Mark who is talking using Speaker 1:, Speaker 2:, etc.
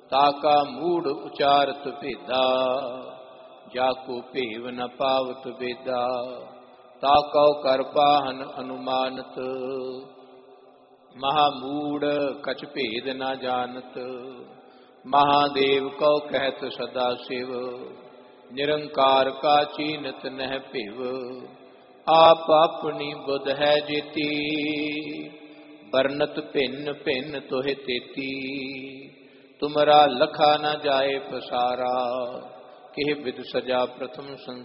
Speaker 1: ताका मूढ़ उचारत भेदा, जाको भेव न पावत बेदा। ताकौ कर पाहन अनुमानत, महामूढ़ कछ भेद न जानत। महादेव कौ कहत सदा शिव, निरंकार का चीनत नह पिव। आप अपनी बुध है जेती, बरनत भिन्न भिन्न तोहे तेती। तुमरा लखा न जाए पसारा, किह विद सजा प्रथम संसारा।